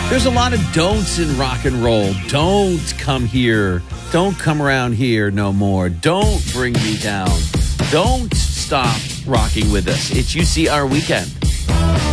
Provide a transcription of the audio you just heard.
There's a lot of don'ts in rock and roll. Don't come here. Don't come around here no more. Don't bring me down. Don't stop rocking with us. It's UCR Weekend.